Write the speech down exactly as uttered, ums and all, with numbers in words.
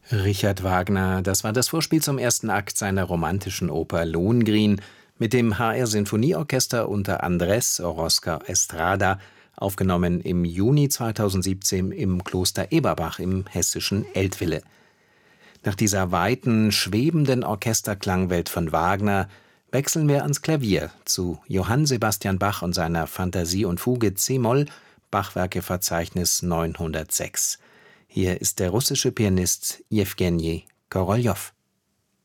Richard Wagner, das war das Vorspiel zum ersten Akt seiner romantischen Oper Lohengrin mit dem H R-Sinfonieorchester unter Andrés Orozco Estrada, aufgenommen im Juni zweitausendsiebzehn im Kloster Eberbach im hessischen Eltville. Nach dieser weiten, schwebenden Orchesterklangwelt von Wagner wechseln wir ans Klavier zu Johann Sebastian Bach und seiner Fantasie und Fuge c-Moll, Bachwerkeverzeichnis neunhundertsechs. Hier ist der russische Pianist Jewgenji Koroljow.